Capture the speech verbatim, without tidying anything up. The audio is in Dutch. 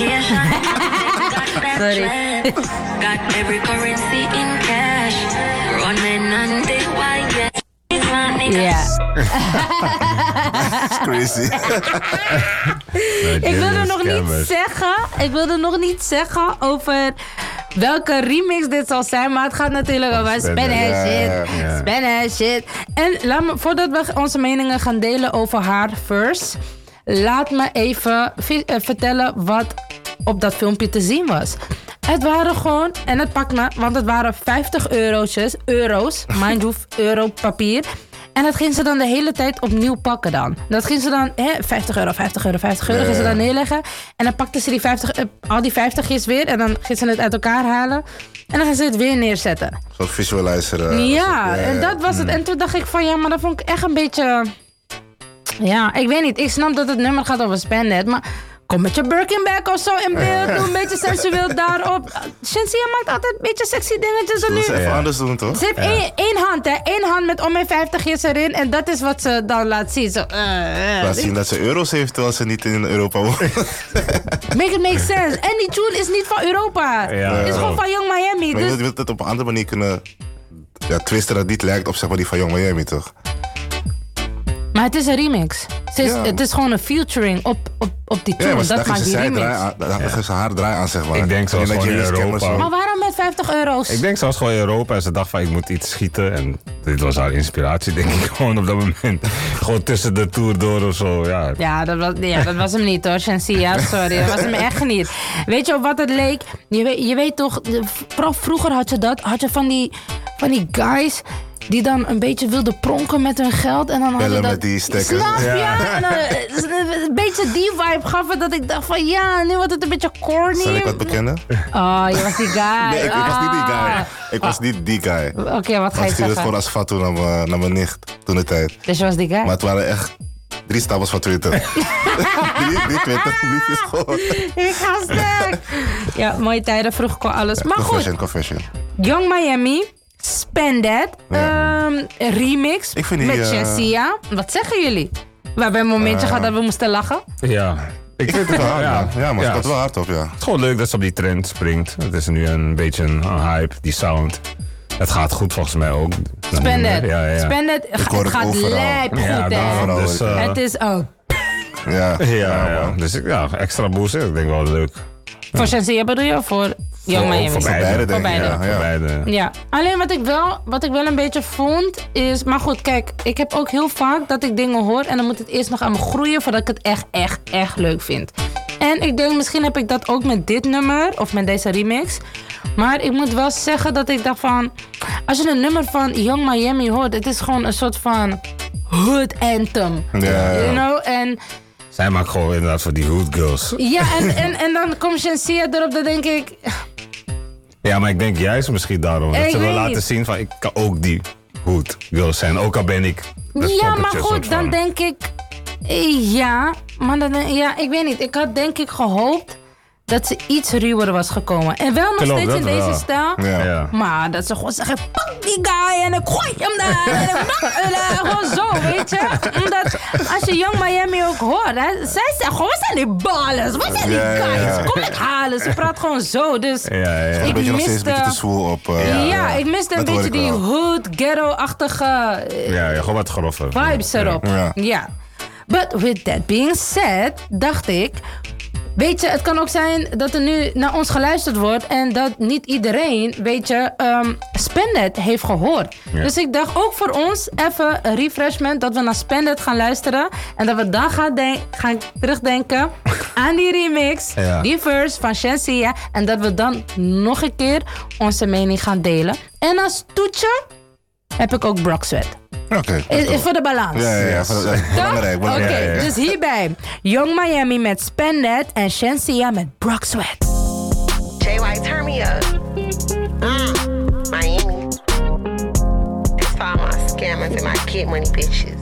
Sorry. Got every currency in cash. Running on the wire. Ja. Crazy. Ik wilde nog niet zeggen. Ik wilde nog niet zeggen over welke remix dit zal zijn, maar het gaat natuurlijk over Spanish shit. Ja. Spanish shit. En laat me, voordat we onze meningen gaan delen over haar verse, laat me even vi- uh, vertellen wat op dat filmpje te zien was. Het waren gewoon, en het pakt me, want het waren vijftig eurotjes, euro's, mind you, euro papier. En dat ging ze dan de hele tijd opnieuw pakken dan. Dat ging ze dan, hè, vijftig euro, vijftig euro, vijftig euro, Ja, ging ze ja. dan neerleggen. En dan pakte ze die vijftig, eh, al die vijftigjes weer en dan ging ze het uit elkaar halen. En dan ging ze het weer neerzetten. Zo'n visualizer. uh, Ja, soort- en dat was het. En toen dacht ik van, ja, maar dat vond ik echt een beetje... Ja, ik weet niet. Ik snap dat het nummer gaat over Spendit, maar... Kom met je Birkenback of zo in beeld. Doe een beetje sensueel daarop. Shensia maakt altijd een beetje sexy dingetjes. En Ze moest nu... even anders doen, toch? Ze heeft één, één hand, hè. Één hand met om mijn vijftigjes erin. En dat is wat ze dan laat zien. Zo, uh, uh. Laat zien dat ze euro's heeft terwijl ze niet in Europa woont. Make it make sense. En die tune is niet van Europa. Ja. Het is gewoon van Young Miami. Maar je Dus... wilt het op een andere manier kunnen ja, twisten dat het niet lijkt op zeg maar, die van Young Miami, toch? Maar het is een remix. Ze is, Ja. Het is gewoon een featuring op, op, op die tune. Ja, maar dat daar maakt ging ze die zij remix. draai aan, daar ging ze haar draai aan, zeg maar. Ik denk zoals En gewoon in Nigeria's Europa. cameras Maar waarom met vijftig euro's? Ik denk zelfs gewoon in Europa en ze dacht van ik moet iets schieten. En dit was haar inspiratie, denk ik gewoon op dat moment. Gewoon tussen de tour door of zo, ja. Ja, dat was, ja, dat was hem niet hoor, Shensia. Sorry, dat was hem echt niet. Weet je op wat het leek? Je weet, je weet toch, de- vooral vroeger had je dat. Had je van die, van die guys die dan een beetje wilden pronken met hun geld. En dan hadden Bellen dat, met die stekkers. Snap je? Ja. En dan, eh, een beetje die vibe gaf het dat ik dacht van ja, nu wordt het een beetje corny. Zal ik wat bekennen? Oh, je was die guy. Nee, ik, ik was niet die guy. Ah. Ik was niet die guy. Oké, wat ga Maar je ik stuurde het zeggen? gewoon als fatu naar mijn, naar mijn nicht toen de tijd. Dus je was die guy? Maar het waren echt drie stapels van Twitter. drie, drie Twitter briefjes gewoon. Ik ga stuk. Ja, mooie tijden, vroeg ik al alles. Maar goed, Confession, confession. Young Miami, Spend That, Ja. ehm, remix Ik vind die, met eh, Shensia. Wat zeggen jullie? We hebben een momentje gehad dat we moesten lachen. Ja. Ik vind het wel, ja. Ja, maar het Ja, gaat wel hard op, ja. Het is gewoon leuk dat ze op die trend springt. Het is nu een beetje een, een hype, die sound. Het gaat goed volgens mij ook. Spend That. Ja, ja. Spend That. hoor Het het gaat overal. lijp goed, Ja, hè? daarom. Dus, eh, Het is ook. Ja, ja, ja, man. dus ik- ja, extra boost. Ik denk wel leuk. Voor Shensia bedoel je of voor Young Voor- Miami? voor Voor beide. beide, denk ik. beide. Ja, Voor ja. beide. Ja, alleen wat ik, wel, wat ik wel een beetje vond is... Maar goed, kijk, ik heb ook heel vaak dat ik dingen hoor... en dan moet het eerst nog aan me groeien... voordat ik het echt, echt, echt leuk vind. En ik denk, misschien heb ik dat ook met dit nummer... of met deze remix. Maar ik moet wel zeggen dat ik dacht van... als je een nummer van Young Miami hoort... het is gewoon een soort van hood anthem. Ja, ja. You know? En Zij maakt gewoon inderdaad voor die hood girls. ja, en, en, en dan komt Shensia erop... dan denk ik... Ja, maar ik denk juist misschien daarom. Dat Ik ze wil weet laten niet. zien van ik kan ook die hood girls zijn. Ook al ben ik de Ja, maar toppertje, soort goed, dan van. denk ik... eh, Ja, maar dan, ja, ik weet niet. Ik had denk ik gehoopt dat ze iets ruwer was gekomen. En wel nog Klopt, steeds dat in deze wel. stijl. Ja. Ja. Maar dat ze gewoon zeggen, pak die guy en ik gooi hem daar. En ik mag, eh, gewoon zo, weet je. Omdat als je Young Miami ook hoort, hè, zij zegt gewoon, wat zijn die ballers? Wat zijn die Ja, ja, guys? ja. Kom met halen. Ze praat gewoon zo, dus... Ja, ja. Ik Een beetje nog steeds een beetje te miste... zwoel op. eh, Ja, ja. ik miste een Dat hoor beetje ik die wel. hood, ghetto-achtige eh, Ja, ja, gewoon wat groffer. vibes erop. Ja. Ja. But with that being said, dacht ik... Weet je, het kan ook zijn dat er nu naar ons geluisterd wordt... en dat niet iedereen, weet je, um, Spendit heeft gehoord. Ja. Dus ik dacht ook voor ons even een refreshment... dat we naar Spendit gaan luisteren... en dat we dan gaan, denk- gaan terugdenken aan die remix... Ja. die verse van Shensia... en dat we dan nog een keer onze mening gaan delen. En als toetje heb ik ook Brock Sweat. Oké. Is, is voor de balans. Ja, ja, ja. voor- ja, Belangrijk, Oké, belangrijk. Ja, ja. dus hierbij Young Miami met Spend That en Shensia met Brock Sweat. J Y, turn me up. Mm, Miami. This for all my scammers and my kid money bitches.